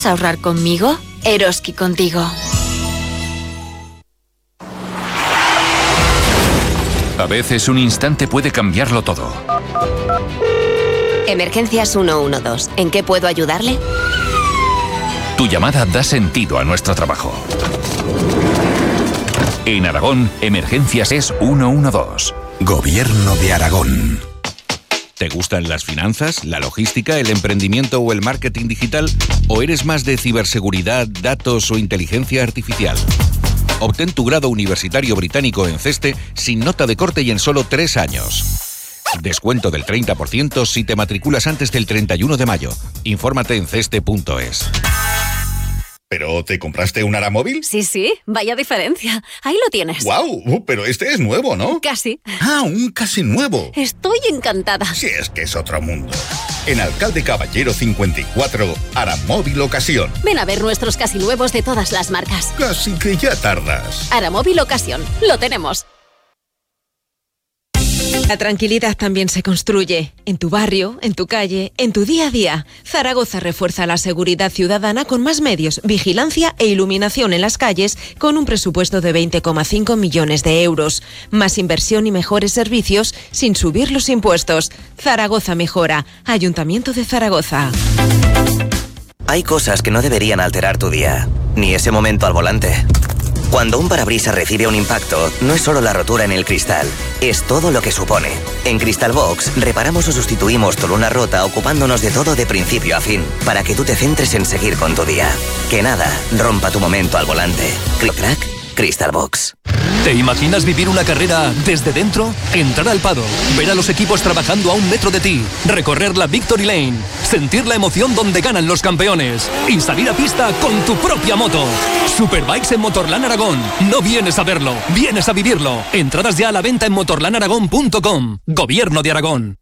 ¿Ahorrar conmigo? Eroski contigo. A veces un instante puede cambiarlo todo. Emergencias 112. ¿En qué puedo ayudarle? Tu llamada da sentido a nuestro trabajo. En Aragón, Emergencias es 112. Gobierno de Aragón. ¿Te gustan las finanzas, la logística, el emprendimiento o el marketing digital? ¿O eres más de ciberseguridad, datos o inteligencia artificial? Obtén tu grado universitario británico en CESTE sin nota de corte y en solo 3 años. Descuento del 30% si te matriculas antes del 31 de mayo. Infórmate en ceste.es. ¿Pero te compraste un Aramóvil? Sí, vaya diferencia. Ahí lo tienes. ¡Guau! Pero este es nuevo, ¿no? Casi. Ah, un casi nuevo. Estoy encantada. Si es que es otro mundo. En Alcalde Caballero 54, Aramóvil Ocasión. Ven a ver nuestros casi nuevos de todas las marcas. Casi que ya tardas. Aramóvil Ocasión. Lo tenemos. La tranquilidad también se construye en tu barrio, en tu calle, en tu día a día. Zaragoza refuerza la seguridad ciudadana con más medios, vigilancia e iluminación en las calles con un presupuesto de 20,5 millones de euros. Más inversión y mejores servicios sin subir los impuestos. Zaragoza mejora. Ayuntamiento de Zaragoza. Hay cosas que no deberían alterar tu día, ni ese momento al volante. Cuando un parabrisas recibe un impacto, no es solo la rotura en el cristal, es todo lo que supone. En Crystal Box, reparamos o sustituimos tu luna rota ocupándonos de todo de principio a fin, para que tú te centres en seguir con tu día. Que nada rompa tu momento al volante. Click-clack, Crystal Box. ¿Te imaginas vivir una carrera desde dentro? Entrar al paddock, ver a los equipos trabajando a 1 metro de ti, recorrer la Victory Lane, sentir la emoción donde ganan los campeones y salir a pista con tu propia moto. Superbikes en Motorland Aragón. No vienes a verlo, vienes a vivirlo. Entradas ya a la venta en motorlandaragón.com. Gobierno de Aragón.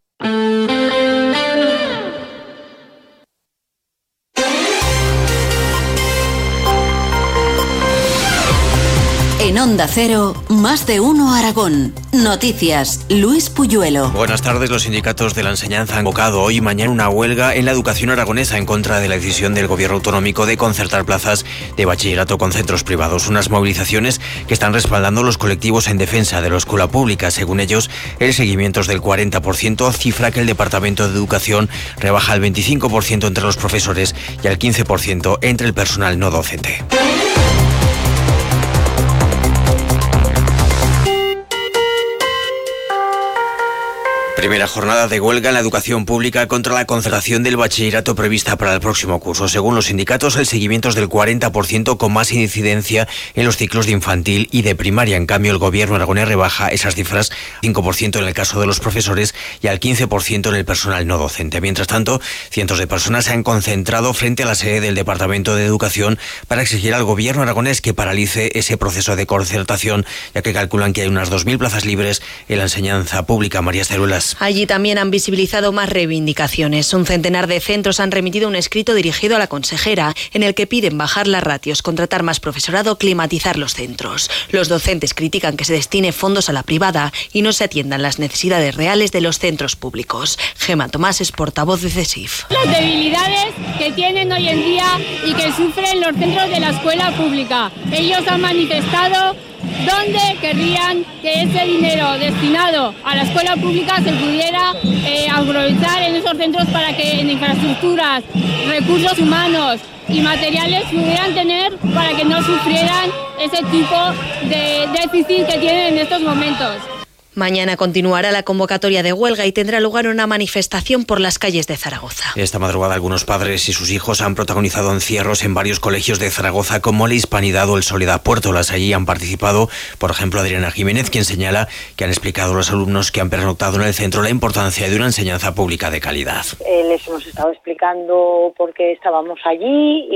En Onda Cero, Más de Uno Aragón. Noticias, Luis Puyuelo. Buenas tardes. Los sindicatos de la enseñanza han convocado hoy y mañana una huelga en la educación aragonesa en contra de la decisión del gobierno autonómico de concertar plazas de bachillerato con centros privados. Unas movilizaciones que están respaldando los colectivos en defensa de la escuela pública. Según ellos, el seguimiento es del 40%, cifra que el Departamento de Educación rebaja al 25% entre los profesores y al 15% entre el personal no docente. Primera jornada de huelga en la educación pública contra la concertación del bachillerato prevista para el próximo curso. Según los sindicatos, el seguimiento es del 40%, con más incidencia en los ciclos de infantil y de primaria. En cambio, el gobierno aragonés rebaja esas cifras 5% en el caso de los profesores y al 15% en el personal no docente. Mientras tanto, cientos de personas se han concentrado frente a la sede del Departamento de Educación para exigir al gobierno aragonés que paralice ese proceso de concertación, ya que calculan que hay unas 2.000 plazas libres en la enseñanza pública. María Ceruelas. Allí también han visibilizado más reivindicaciones. Un centenar de centros han remitido un escrito dirigido a la consejera en el que piden bajar las ratios, contratar más profesorado, climatizar los centros. Los docentes critican que se destine fondos a la privada y no se atiendan las necesidades reales de los centros públicos. Gema Tomás es portavoz de CESIF. Las debilidades que tienen hoy en día y que sufren los centros de la escuela pública. Ellos han manifestado dónde querrían que ese dinero destinado a la escuela pública se pudiera aprovechar en esos centros para que en infraestructuras, recursos humanos y materiales pudieran tener para que no sufrieran ese tipo de déficit que tienen en estos momentos. Mañana continuará la convocatoria de huelga y tendrá lugar una manifestación por las calles de Zaragoza. Esta madrugada algunos padres y sus hijos han protagonizado encierros en varios colegios de Zaragoza como la Hispanidad o el Soledad Puertolas. Allí han participado, por ejemplo, Adriana Jiménez, quien señala que han explicado a los alumnos que han pernoctado en el centro la importancia de una enseñanza pública de calidad. Les hemos estado explicando por qué estábamos allí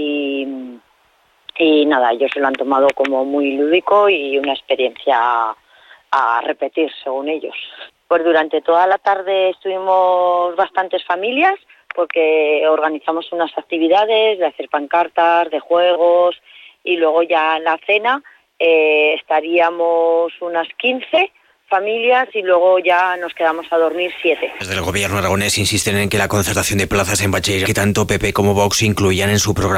y nada, ellos se lo han tomado como muy lúdico y una experiencia a repetir, según ellos. Pues durante toda la tarde estuvimos bastantes familias porque organizamos unas actividades de hacer pancartas, de juegos y luego ya en la cena estaríamos unas 15 familias y luego ya nos quedamos a dormir 7. Desde el gobierno aragonés insisten en que la concertación de plazas en bachiller que tanto PP como Vox incluían en su programa